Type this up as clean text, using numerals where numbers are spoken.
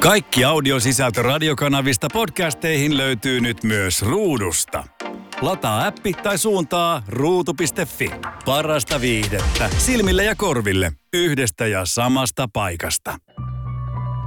Kaikki audiosisältö radiokanavista podcasteihin löytyy nyt myös Ruudusta. Lataa appi tai suuntaa ruutu.fi. Parasta viihdettä silmille ja korville yhdestä ja samasta paikasta.